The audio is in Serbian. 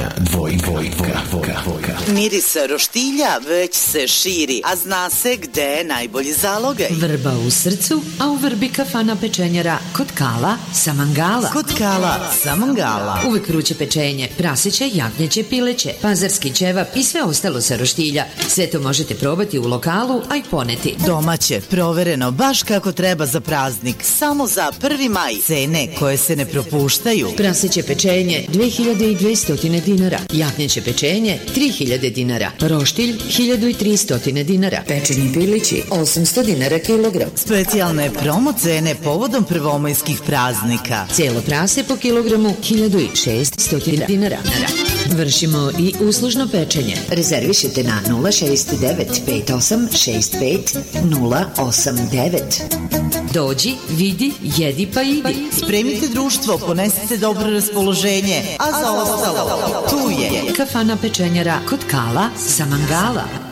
Miris roštilja već se širi, a zna se gde je najbolji zalogaj. Vrba u srcu, a u vrbi kafana pečenjara kod Kala sa Mangala. Kod Kala sa Mangala. Uvek vruće pečenje, prasiće, jagnjeće, pileće, pazarski ćevap i sve ostalo sa roštilja. Sve to možete probati u lokalu, a i poneti. Domaće, provereno, baš kako treba za praznik. Samo za 1. maj. Cene koje se ne propuštaju. Prasiće pečenje 2200 dinara, jagnjeće pečenje 3000 dinara, roštilj 1300 dinara, pečeni pilići 800 dinara kilogram. Specijalne promo cene povodom prvomajskih praznika. Cijelo prase po kilogramu 1600 dinara. Vršimo i uslužno pečenje. Rezervišite na 065-5865-089. Dođi, vidi, jedi pa idi. Spremite društvo, ponesite dobro raspoloženje, a za ostalo tu je kafana pečenjara kod Kala sa Mangala.